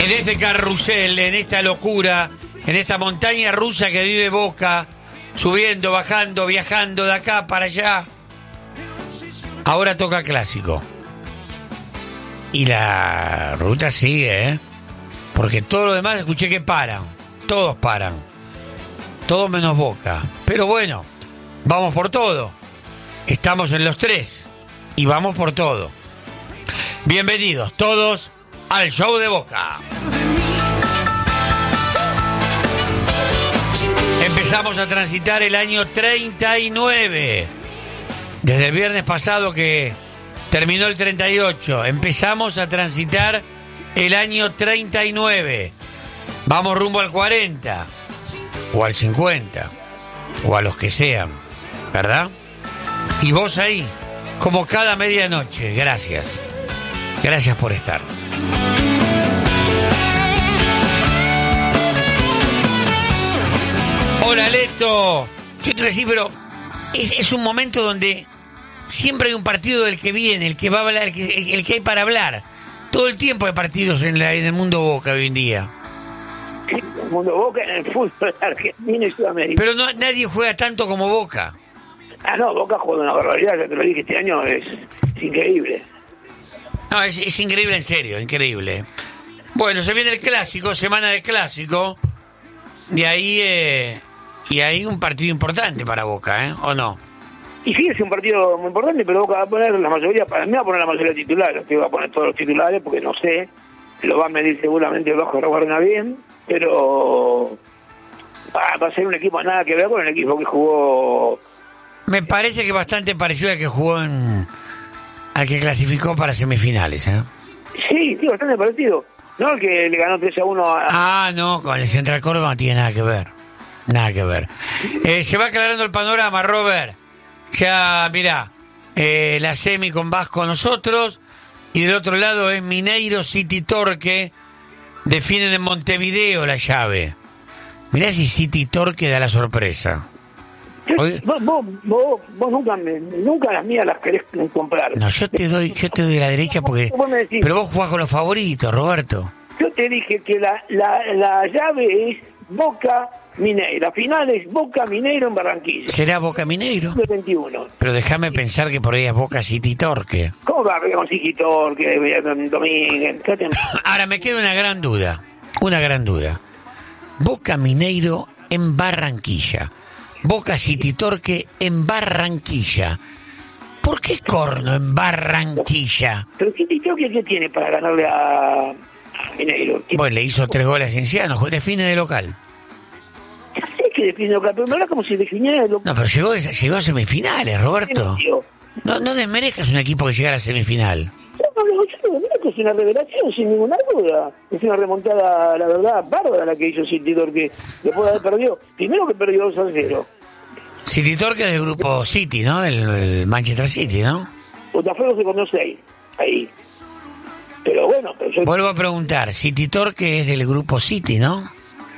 En este carrusel, en esta locura, en esta montaña rusa que vive Boca, subiendo, bajando, viajando de acá para allá. Ahora toca Clásico. Y la ruta sigue, ¿eh? Porque todo lo demás escuché que paran. Todos paran. Todos menos Boca. Pero bueno, vamos por todo. Estamos en los tres. Y vamos por todo. Bienvenidos todos al show de Boca. Empezamos a transitar el año 39. Desde el viernes pasado que terminó el 38. Empezamos a transitar el año 39. Vamos rumbo al 40. O al 50. O a los que sean. ¿Verdad? Y vos ahí, como cada medianoche. Gracias. Gracias por estar. Hola, Leto. Yo te voy a decir, pero es un momento donde siempre hay un partido del que viene, el que va a hablar, el que hay para hablar. Todo el tiempo hay partidos en el mundo Boca hoy en día. Sí, el mundo Boca en el fútbol argentino y Sudamérica. Pero no, nadie juega tanto como Boca. Ah, no, Boca juega una barbaridad, ya te lo dije, este año es increíble. No, es increíble, en serio, increíble. Bueno, se viene el Clásico, semana de Clásico. Y ahí un partido importante para Boca, ¿eh? ¿O no? Y sí, es un partido muy importante, pero Boca va a poner la mayoría, para mí va a poner la mayoría de titulares, que va a poner todos los titulares, porque no sé, lo va a medir seguramente bajo Robarna bien, pero va a ser un equipo nada que ver con el equipo que jugó. Me parece que bastante parecido al que jugó al que clasificó para semifinales, ¿eh? Sí, bastante parecido. No el que le ganó 3-1 a... Ah, no, con el Central Córdoba no tiene nada que ver. Nada que ver. Se va aclarando el panorama, Robert. Ya, mirá, la semi con Vasco nosotros, y del otro lado es Mineiro City Torque. Definen en Montevideo la llave. Mirá si City Torque da la sorpresa. Vos nunca las mías las querés comprar. No, yo te doy la derecha porque... Pero vos jugás con los favoritos, Roberto. Yo te dije que la llave es Boca Mineiro. La final es Boca Mineiro en Barranquilla. ¿Será Boca Mineiro? 21. Pero déjame pensar que por ahí es Boca City Torque. ¿Cómo va con City Torque, Domínguez? Ahora me queda una gran duda. Boca Mineiro en Barranquilla. Boca City Torque en Barranquilla. ¿Por qué Corno en Barranquilla? Pero City Torque, ¿qué tiene para ganarle a Mineiro? Bueno, le hizo 3 goles a Cienciano, define de local. Ya sé que define de local, pero me habla como si definiera de local. No, pero llegó a semifinales, Roberto. No desmerezcas un equipo que llega a la semifinal. Yo es una revelación, sin ninguna duda. Es una remontada, la verdad, bárbara la que hizo City Torque después de haber perdido. Primero que perdió 2-0. City Torque es del grupo City, ¿no? El Manchester City, ¿no? Botafogo se conoce ahí. Pero bueno... Vuelvo a preguntar, City Torque es del grupo City, ¿no?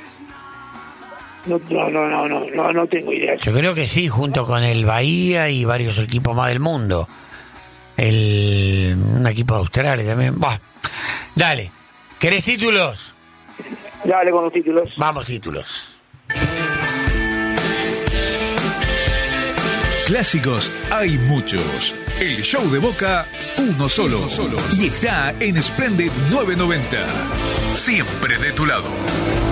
No tengo idea. Yo creo que sí, junto con el Bahía y varios equipos más del mundo. Un equipo de Australia también. Bah, dale. ¿Querés títulos? Dale con los títulos. Vamos, títulos. Clásicos hay muchos. El show de Boca, uno solo. Y está en Splendid 990. Siempre de tu lado.